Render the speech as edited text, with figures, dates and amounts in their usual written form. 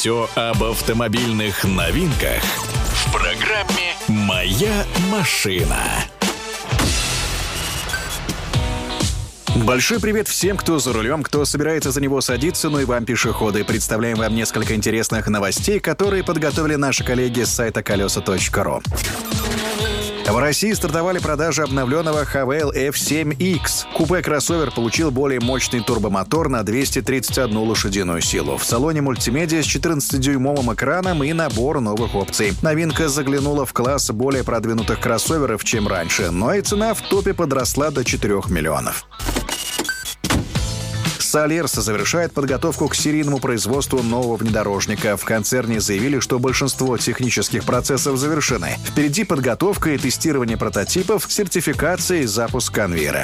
Все об автомобильных новинках в программе «Моя машина». Большой привет всем, кто за рулем, кто собирается за него садиться, ну и вам, пешеходы. Представляем вам несколько интересных новостей, которые подготовили наши коллеги с сайта колеса.ру. В России стартовали продажи обновленного Haval F7X. Купе-кроссовер получил более мощный турбомотор на 231 лошадиную силу. В салоне мультимедиа с 14-дюймовым экраном и набор новых опций. Новинка заглянула в класс более продвинутых кроссоверов, чем раньше, но и цена в топе подросла до 4 миллионов. Солярс завершает подготовку к серийному производству нового внедорожника. В концерне заявили, что большинство технических процессов завершены. Впереди подготовка и тестирование прототипов, сертификация и запуск конвейера.